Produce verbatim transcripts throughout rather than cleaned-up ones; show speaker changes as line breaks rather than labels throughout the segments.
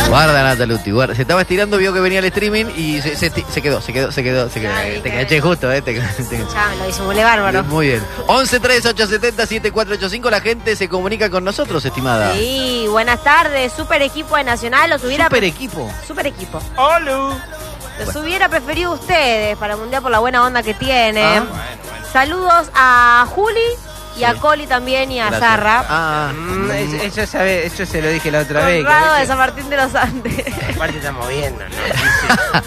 Guarda, Nataluti, guarda. Se estaba estirando, vio que venía el streaming y se, se, se quedó, se quedó, se quedó, se quedó.
Ay,
te
qué
caché justo, eh. Te, te...
Ya, lo disimulé bárbaro.
Muy bien. once tres ocho siete cero siete cuatro ocho cinco, la gente se comunica con nosotros, estimada.
Sí, buenas tardes. Super equipo de Nacional. Los hubiera...
Super equipo.
Super equipo.
¡Hola!
Los hubiera preferido ustedes para el Mundial por la buena onda que tienen.
Ah.
Bueno, bueno.
Saludos a Juli y a
Sí.
Coli también y a
Gracias.
Zarra.
Ah,
Mm, eso, eso, sabe, eso se lo dije la otra vez. que a
Conrado de
veces-
San Martín de los Andes.
Aparte estamos viendo, ¿no?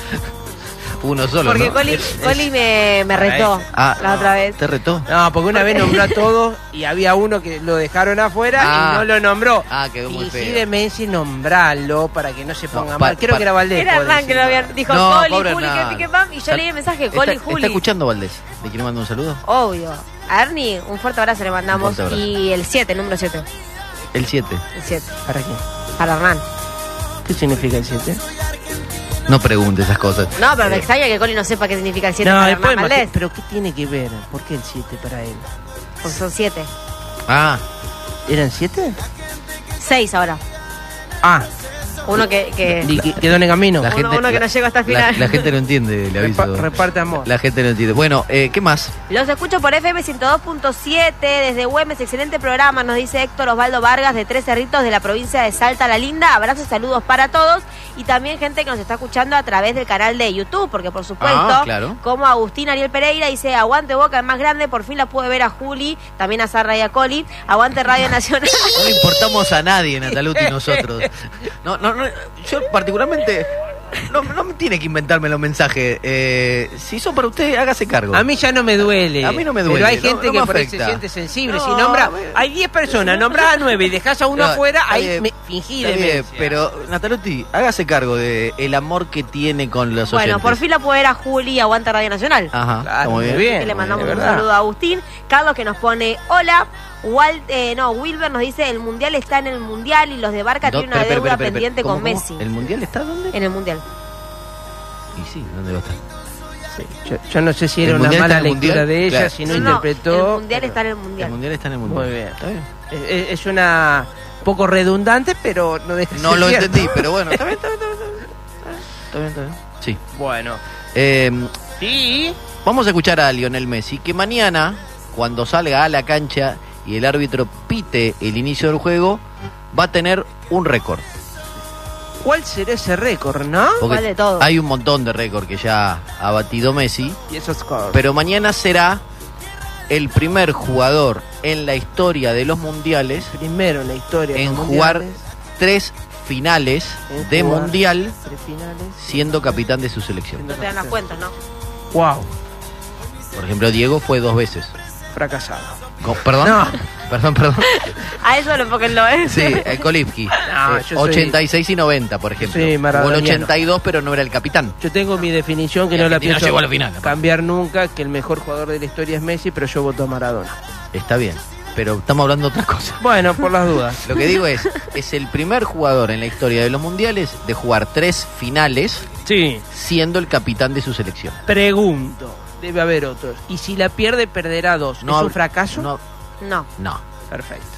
uno solo,
Porque
¿no?
Coli, Coli me, me retó
Ah,
la otra vez.
¿Te retó?
No, porque una vez nombró a todos y había uno que lo dejaron afuera
Ah.
y no lo nombró.
Ah, quedó muy
y
feo.
sí de Messi nombrarlo para que no se ponga
No,
mal.
pa-
Creo
pa-
que era Valdés.
Era
puede
Hernán que
ser.
lo había dijo
No,
Coli,
pobre
Juli, que
Hernán.
pique pam, y yo leí el mensaje, Coli,
¿Está,
Juli.
¿Está escuchando Valdés? ¿Le quiere mandar un saludo?
Obvio. A Ernie, un fuerte abrazo le mandamos.
Un fuerte abrazo.
Y el siete, el número siete.
El siete.
El siete.
¿Para qué?
Para Hernán.
¿Qué significa el siete?
No pregunte esas cosas.
No, pero me
Eh,
extraña que Coli no sepa qué significa el siete
No,
para
después
Hernán Valdés.
pero ¿qué tiene que ver? ¿Por qué el siete para él?
Pues son siete.
Ah,
¿Eran siete?
Seis ahora.
Ah,
Uno que... que...
y que- quedó en el camino.
la
Uno-
gente,
uno que
la-
no llegó hasta el
la-
final.
La, gente no entiende, le aviso.
Repa- reparte amor.
La gente no entiende. Bueno, eh, ¿qué más?
Los escucho por F M ciento dos punto siete desde Güemes. Excelente programa, nos dice Héctor Osvaldo Vargas de Tres Cerritos de la provincia de Salta la Linda. Abrazos y saludos para todos. Y también gente que nos está escuchando a través del canal de YouTube, porque por supuesto,
Ah, claro.
como Agustín Ariel Pereira dice, aguante Boca, el más grande, por fin la pude ver a Juli, también a Zarra y a Coli. Aguante Radio Nacional.
No le importamos a nadie, Nataluti, nosotros. No, no, no, yo particularmente no, no me tiene que inventarme los mensajes. Eh, si son para usted, hágase cargo.
A mí ya no me duele.
A mí no me duele,
Pero hay
no-
gente
no
que
me
por ahí se
afecta.
siente sensible.
No,
si nombra,
a ver.
hay diez personas, nombrás a nueve y dejás a uno
No,
afuera,
está
ahí
bien,
me fingí
está bien,
demencia.
pero Nataluti, hágase cargo de el amor que tiene con los
Bueno,
oyentes.
por fin la pude ver a Juli, aguante Radio Nacional.
Ajá,
Claro,
está muy bien.
muy bien.
Que le
muy
mandamos
bien,
un
¿verdad?
saludo a Agustín. Carlos que nos pone hola. Walt, eh, no, Wilber nos dice el mundial está en el mundial y los de Barca
Do-
tienen una
espera,
deuda
espera, espera,
pendiente
¿cómo,
con
cómo?
Messi.
¿El mundial está dónde?
En el mundial.
Y sí, ¿dónde va a estar?
Sí, Yo, yo no sé si era
¿El
una
mundial
mala
está en el
lectura
mundial?
de ella,
Claro.
si no,
No,
interpretó.
el mundial está en el
El
mundial.
mundial está en el mundial.
Muy bien.
¿Está bien?
Es, es una poco redundante, pero no deja de
No
ser
lo
cierto.
entendí, pero bueno, está bien, está bien, está bien. Está bien, está bien. Sí.
Bueno,
Eh,
sí.
vamos a escuchar a Lionel Messi, que mañana, cuando salga a la cancha y el árbitro pite el inicio del juego, va a tener un récord.
¿Cuál será ese récord, no?
Porque
¿Cuál de todos?
hay un montón de récords que ya ha batido Messi,
Y esos cosas.
pero mañana será el primer jugador en la historia de los mundiales
Primero en la historia de
en
los
jugar
mundiales,
tres finales
en
de
jugar
mundial
tres finales.
siendo capitán de su selección.
No te dan las cuentas, ¿no?
Wow,
Por ejemplo, Diego fue dos veces.
fracasado.
Co- ¿Perdón?
No.
Perdón, perdón.
A eso lo enfóquenlo, ¿eh?
Sí, el Kolipski.
No,
Eh,
yo soy-
ochenta y seis y noventa, por ejemplo.
soy
Jugó el
maradoniano.
ochenta y dos, pero no era el capitán.
Yo tengo mi definición que
Y
no la
Argentina
pienso
llegó a la final, aparte.
cambiar nunca, que el mejor jugador de la historia es Messi, pero yo voto a Maradona.
Está bien, pero estamos hablando de otra cosa.
Bueno, por las dudas.
Lo que digo es, es el primer jugador en la historia de los mundiales de jugar tres finales
Sí.
siendo el capitán de su selección.
Pregunto, debe haber otros. Y si la pierde, perderá dos.
No
¿Es un
hab-
fracaso?
No,
No.
no.
Perfecto.